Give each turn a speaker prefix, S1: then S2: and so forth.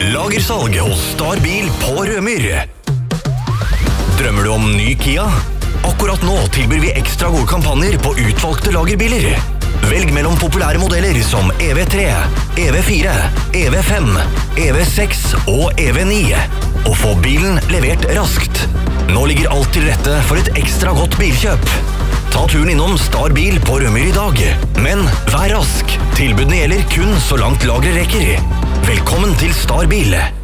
S1: Lagersalg hos Star Bil på Rømyr. Drømmer du om ny Kia? Akkurat nå tilbyr vi ekstra gode kampanjer på utvalgte lagerbiler. Velg mellom populære modeller som EV3, EV4, EV5, EV6 og EV9, og få bilen levert raskt. Nå ligger alt til rette for et ekstra godt bilkjøp. Ta turen innom Star Bil på Rømyr i dag, men vær rask. Tilbudene gjelder kun så langt lageret rekker. Velkommen til Star Bil.